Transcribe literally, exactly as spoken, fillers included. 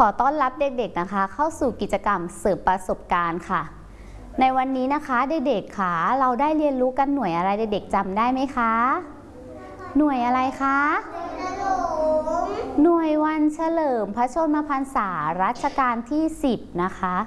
อต้อนรับเด็กๆนะคะเข้าสู่กิจกรรมเสริมประสบการณ์ค่ะในวันนี้นะคะเด็กๆค่ะเราได้เรียนรู้กันหน่วยอะไรเด็กๆจำได้ไหมคะหน่วยอะไรคะหน่วยวันเฉลิมพระชนมพรรษารัชกาลที่สิบนะคะ